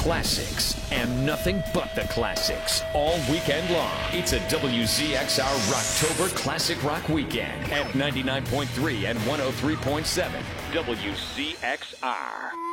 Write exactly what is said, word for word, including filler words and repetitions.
classics and nothing but the classics all weekend long. It's a W Z X R Rocktober Classic Rock Weekend at ninety-nine point three and one oh three point seven W Z X R.